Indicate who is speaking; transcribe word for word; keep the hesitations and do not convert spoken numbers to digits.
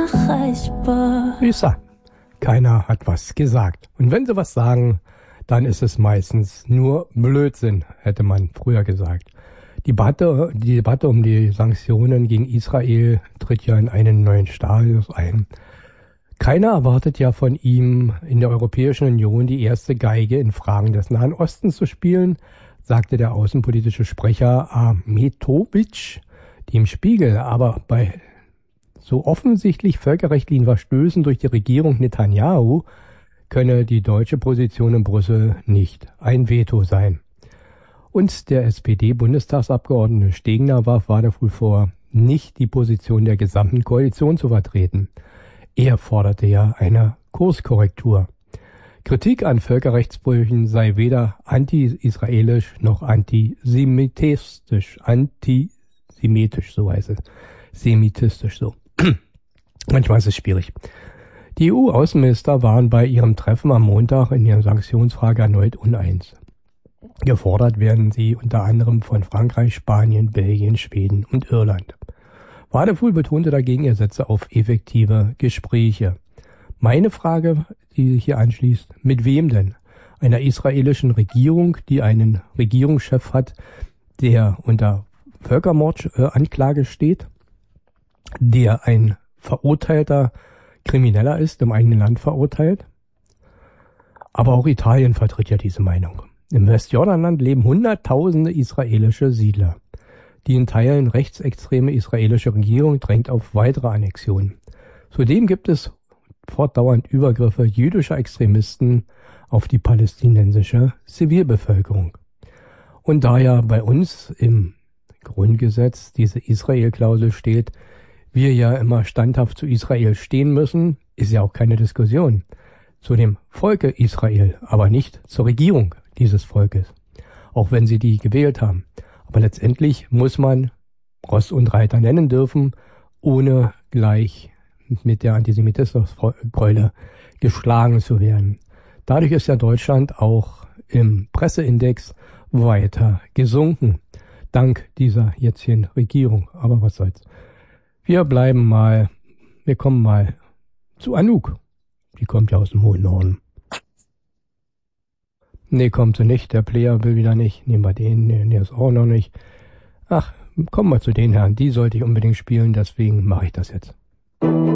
Speaker 1: Süßer. Keiner hat was gesagt. Und wenn sie was sagen, dann ist es meistens nur Blödsinn, hätte man früher gesagt. Die Debatte, die Debatte um die Sanktionen gegen Israel tritt ja in einen neuen Stadium ein. Keiner erwartet ja von ihm, in der Europäischen Union die erste Geige in Fragen des Nahen Ostens zu spielen, sagte der außenpolitische Sprecher Ahmetovic dem Spiegel. Aber bei so offensichtlich völkerrechtlichen Verstößen durch die Regierung Netanyahu könne die deutsche Position in Brüssel nicht ein Veto sein. Und der S P D-Bundestagsabgeordnete Stegner warf Wadefuhl vor, nicht die Position der gesamten Koalition zu vertreten. Er forderte ja eine Kurskorrektur. Kritik an Völkerrechtsbrüchen sei weder anti-israelisch noch antisemitistisch. Antisemitisch, so heißt es. Semitistisch so. Manchmal ist es schwierig. Die E U-Außenminister waren bei ihrem Treffen am Montag in der Sanktionsfrage erneut uneins. Gefordert werden sie unter anderem von Frankreich, Spanien, Belgien, Schweden und Irland. Wadefuhl betonte dagegen, er setze auf effektive Gespräche. Meine Frage, die sich hier anschließt, mit wem denn? Einer israelischen Regierung, die einen Regierungschef hat, der unter Völkermordanklage steht, der ein verurteilter Krimineller ist, im eigenen Land verurteilt? Aber auch Italien vertritt ja diese Meinung. Im Westjordanland leben Hunderttausende israelische Siedler. Die in Teilen rechtsextreme israelische Regierung drängt auf weitere Annexionen. Zudem gibt es fortdauernd Übergriffe jüdischer Extremisten auf die palästinensische Zivilbevölkerung. Und da ja bei uns im Grundgesetz diese Israel-Klausel steht, wir ja immer standhaft zu Israel stehen müssen, ist ja auch keine Diskussion. Zu dem Volke Israel, aber nicht zur Regierung dieses Volkes, auch wenn sie die gewählt haben. Aber letztendlich muss man Ross und Reiter nennen dürfen, ohne gleich mit der Antisemitismuskeule geschlagen zu werden. Dadurch ist ja Deutschland auch im Presseindex weiter gesunken, dank dieser jetzigen Regierung. Aber was soll's. Wir bleiben mal, wir kommen mal zu Anouk. Die kommt ja aus dem hohen Norden. Nee, kommt sie nicht. Der Player will wieder nicht. Nehmen wir den. Nee, der ist auch noch nicht. Ach, kommen wir zu den Herren. Die sollte ich unbedingt spielen, deswegen mache ich das jetzt.